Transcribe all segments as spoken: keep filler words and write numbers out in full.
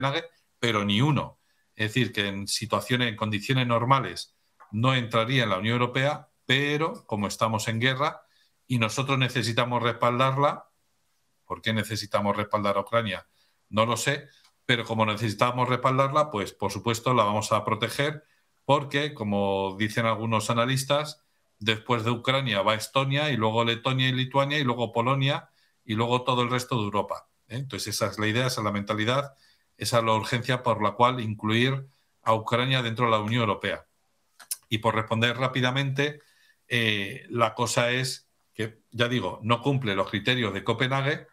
Copenhague, pero ni uno. Es decir, que en situaciones, en condiciones normales no entraría en la Unión Europea, pero como estamos en guerra y nosotros necesitamos respaldarla, ¿por qué necesitamos respaldar a Ucrania? No lo sé, pero como necesitamos respaldarla, pues por supuesto la vamos a proteger porque, como dicen algunos analistas, después de Ucrania va Estonia y luego Letonia y Lituania y luego Polonia y luego todo el resto de Europa. ¿eh? Entonces esa es la idea, esa es la mentalidad, esa es la urgencia por la cual incluir a Ucrania dentro de la Unión Europea. Y por responder rápidamente, eh, la cosa es que, ya digo, no cumple los criterios de Copenhague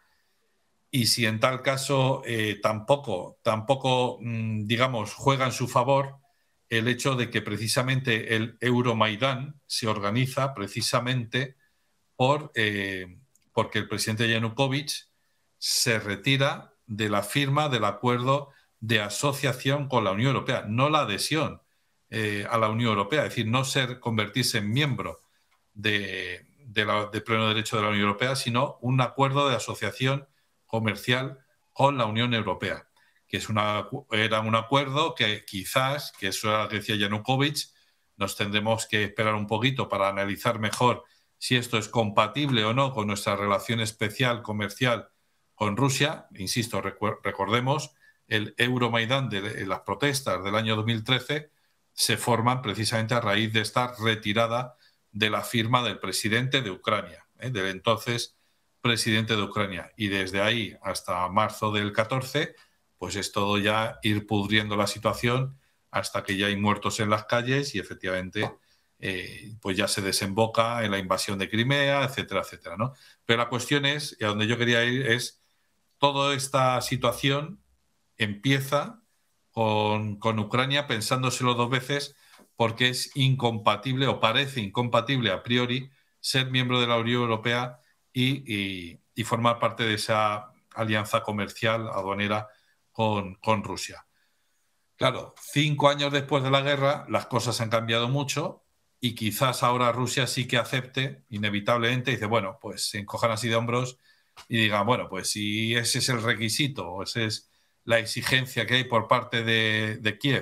y si en tal caso eh, tampoco, tampoco mmm, digamos, juega en su favor el hecho de que precisamente el Euromaidán se organiza precisamente por, eh, porque el presidente Yanukovych se retira de la firma del acuerdo de asociación con la Unión Europea, no la adhesión eh, a la Unión Europea, es decir, no ser convertirse en miembro de, de, la, de pleno derecho de la Unión Europea, sino un acuerdo de asociación comercial con la Unión Europea, que es una, era un acuerdo que quizás, que eso era lo que decía Yanukovych, nos tendremos que esperar un poquito para analizar mejor si esto es compatible o no con nuestra relación especial comercial con Rusia. Insisto, recu- recordemos, el Euromaidán de las protestas del año dos mil trece se forman precisamente a raíz de esta retirada de la firma del presidente de Ucrania, ¿eh? del entonces presidente de Ucrania. Y desde ahí hasta marzo del catorce, pues es todo ya ir pudriendo la situación hasta que ya hay muertos en las calles y efectivamente eh, pues ya se desemboca en la invasión de Crimea, etcétera, etcétera, ¿no? Pero la cuestión es, y a donde yo quería ir, es toda esta situación empieza con, con Ucrania pensándoselo dos veces porque es incompatible o parece incompatible a priori ser miembro de la Unión Europea y, y, y formar parte de esa alianza comercial aduanera con, con Rusia. Claro, cinco años después de la guerra las cosas han cambiado mucho y quizás ahora Rusia sí que acepte inevitablemente y dice, bueno, pues se encojan así de hombros y digan, bueno, pues si ese es el requisito o esa es la exigencia que hay por parte de, de Kiev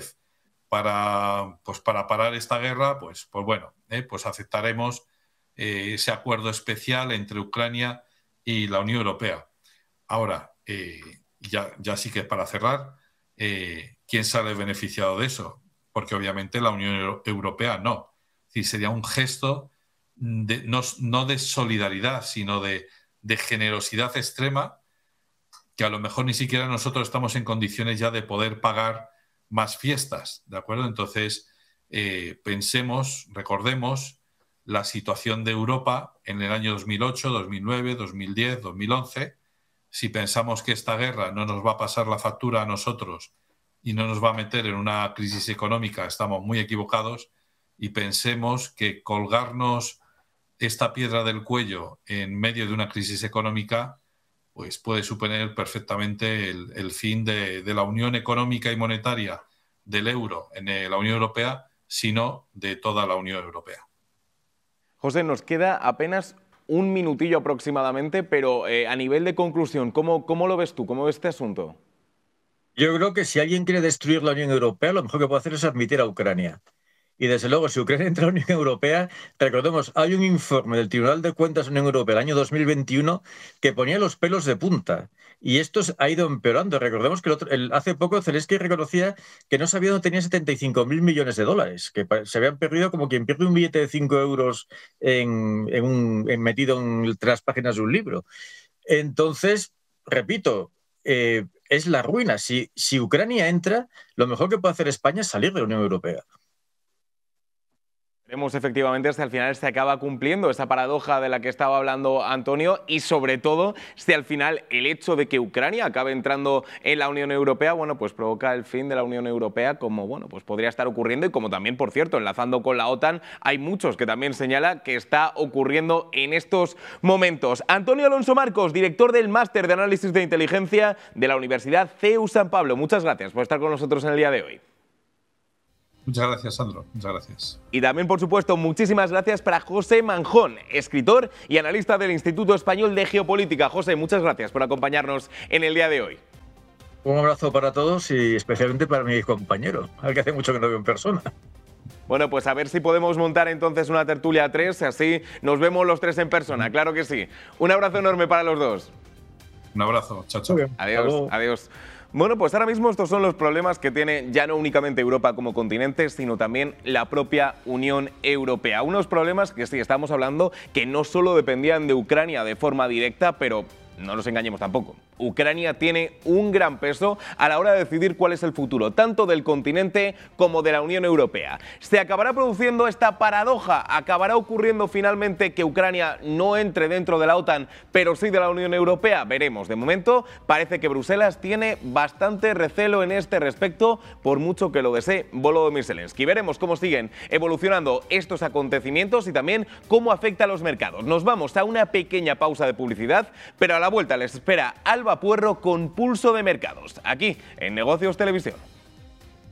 para, pues para parar esta guerra, pues, pues bueno, eh, pues aceptaremos eh, ese acuerdo especial entre Ucrania y la Unión Europea. Ahora, eh, ya, ya sí que para cerrar, eh, ¿quién sale beneficiado de eso? Porque obviamente la Unión Europea no. Es decir, sería un gesto de, no, no de solidaridad, sino de, de generosidad extrema que a lo mejor ni siquiera nosotros estamos en condiciones ya de poder pagar más fiestas, ¿de acuerdo? Entonces, eh, pensemos, recordemos la situación de Europa en el año dos mil ocho, dos mil nueve, dos mil diez, dos mil once. Si pensamos que esta guerra no nos va a pasar la factura a nosotros y no nos va a meter en una crisis económica, estamos muy equivocados y pensemos que colgarnos esta piedra del cuello en medio de una crisis económica pues puede suponer perfectamente el, el fin de, de la unión económica y monetaria del euro en la Unión Europea, sino de toda la Unión Europea. José, nos queda apenas un minutillo aproximadamente, pero eh, a nivel de conclusión, ¿cómo, ¿cómo lo ves tú? ¿Cómo ves este asunto? Yo creo que si alguien quiere destruir la Unión Europea, lo mejor que puede hacer es admitir a Ucrania. Y desde luego, si Ucrania entra a la Unión Europea, recordemos, hay un informe del Tribunal de Cuentas de la Unión Europea del año dos mil veintiuno que ponía los pelos de punta. Y esto ha ido empeorando. Recordemos que el otro, el, hace poco Zelensky reconocía que no sabía dónde tenía setenta y cinco mil millones de dólares, que se habían perdido como quien pierde un billete de cinco euros en, en un, en metido entre las páginas de un libro. Entonces, repito, eh, es la ruina. Si, si Ucrania entra, lo mejor que puede hacer España es salir de la Unión Europea. Veremos efectivamente si al final se acaba cumpliendo esa paradoja de la que estaba hablando Antonio y sobre todo si al final el hecho de que Ucrania acabe entrando en la Unión Europea, bueno, pues provoca el fin de la Unión Europea como, bueno, pues podría estar ocurriendo y como también, por cierto, enlazando con la OTAN, hay muchos que también señala que está ocurriendo en estos momentos. Antonio Alonso Marcos, director del Máster de Análisis de Inteligencia de la Universidad C E U San Pablo. Muchas gracias por estar con nosotros en el día de hoy. Muchas gracias, Sandro. Muchas gracias. Y también, por supuesto, muchísimas gracias para José Manjón, escritor y analista del Instituto Español de Geopolítica. José, muchas gracias por acompañarnos en el día de hoy. Un abrazo para todos y especialmente para mi compañero, al que hace mucho que no veo en persona. Bueno, pues a ver si podemos montar entonces una tertulia a tres, así nos vemos los tres en persona, claro que sí. Un abrazo enorme para los dos. Un abrazo, chao, chao. Adiós, adiós. Bueno, pues ahora mismo estos son los problemas que tiene ya no únicamente Europa como continente, sino también la propia Unión Europea. Unos problemas que sí, estamos hablando que no solo dependían de Ucrania de forma directa, pero no nos engañemos tampoco. Ucrania tiene un gran peso a la hora de decidir cuál es el futuro, tanto del continente como de la Unión Europea. ¿Se acabará produciendo esta paradoja? ¿Acabará ocurriendo finalmente que Ucrania no entre dentro de la OTAN, pero sí de la Unión Europea? Veremos. De momento, parece que Bruselas tiene bastante recelo en este respecto, por mucho que lo desee Volodymyr Zelensky. Veremos cómo siguen evolucionando estos acontecimientos y también cómo afecta a los mercados. Nos vamos a una pequeña pausa de publicidad, pero a la vuelta les espera Alba Puerro con Pulso de Mercados, aquí en Negocios Televisión.